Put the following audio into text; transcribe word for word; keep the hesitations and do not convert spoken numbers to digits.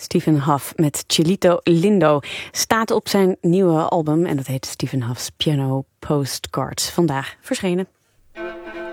Stephen Hoff met Cielito Lindo staat op zijn nieuwe album en dat heet Stephen Hoff's Piano Postcards. Vandaag verschenen.